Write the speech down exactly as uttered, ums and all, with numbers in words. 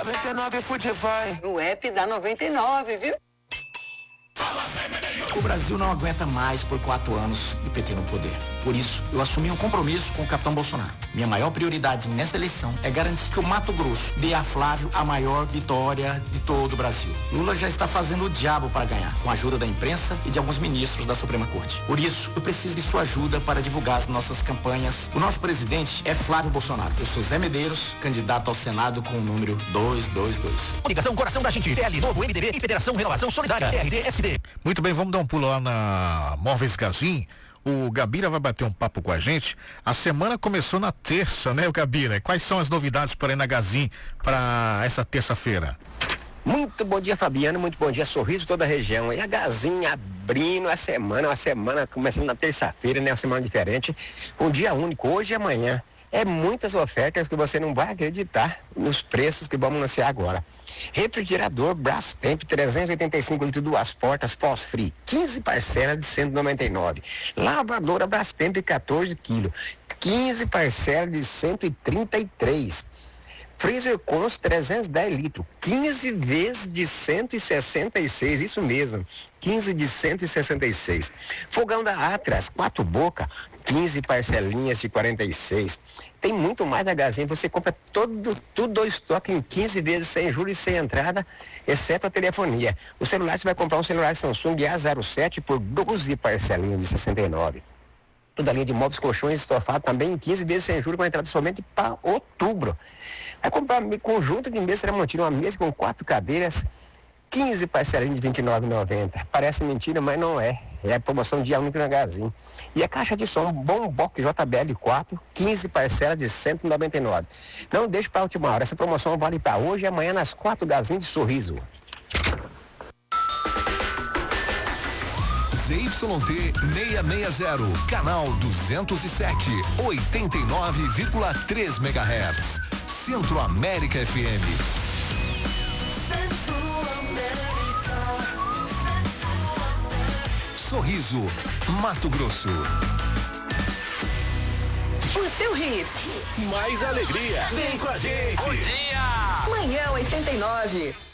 noventa e nove Futevai. O app da noventa e nove, viu? O Brasil não aguenta mais por quatro anos de P T no poder. Por isso, eu assumi um compromisso com o capitão Bolsonaro. Minha maior prioridade nesta eleição é garantir que o Mato Grosso dê a Flávio a maior vitória de todo o Brasil. Lula já está fazendo o diabo para ganhar, com a ajuda da imprensa e de alguns ministros da Suprema Corte. Por isso, eu preciso de sua ajuda para divulgar as nossas campanhas. O nosso presidente é Flávio Bolsonaro. Eu sou Zé Medeiros, candidato ao Senado com o número duzentos e vinte e dois. Ligação Coração da Gente, T L Novo, M D B e Federação Renovação Solidária, R D S D. Muito bem, vamos dar um pulo lá na Móveis Gazin. O Gabira vai bater um papo com a gente. A semana começou na terça, né, o Gabira? Quais são as novidades para ir na Gazin para essa terça-feira? Muito bom dia, Fabiano. Muito bom dia, Sorriso, toda a região. E a Gazin abrindo a semana, uma semana começando na terça-feira, né? Uma semana diferente. Um dia único, hoje e amanhã. É muitas ofertas que você não vai acreditar nos preços que vamos anunciar agora. Refrigerador Brastemp trezentos e oitenta e cinco litros, duas portas, Fosfree, quinze parcelas de cento e noventa e nove. Lavadora Brastemp quatorze quilos, quinze parcelas de cento e trinta e três. Freezer Cons trezentos e dez litros, quinze vezes de cento e sessenta e seis, isso mesmo, quinze de cento e sessenta e seis. Fogão da Atlas, quatro boca, quinze parcelinhas de quarenta e seis. Tem muito mais da Gazin, você compra todo, tudo o estoque em quinze vezes sem juros e sem entrada, exceto a telefonia. O celular, você vai comprar um celular Samsung A zero sete por doze parcelinhas de sessenta e nove. Toda a linha de móveis, colchões, estofado também em quinze vezes sem juros com entrada somente para outubro. Vai comprar um conjunto de mesa Tramontina, uma mesa com quatro cadeiras, quinze parcelinhas de vinte e nove reais e noventa centavos. Parece mentira, mas não é. É a promoção dia único na Gazin. E a caixa de som Bombox J B L quatro, quinze parcelas de cento e noventa e nove reais. Não deixe para a última hora. Essa promoção vale para hoje e amanhã nas quatro Gazin de Sorriso. Z Y T seiscentos e sessenta, canal duzentos e sete, oitenta e nove vírgula três megahertz. Centro América F M. Sorriso, Mato Grosso. O seu hits. Mais alegria. Vem com a gente. Bom dia. Manhã oitenta e nove.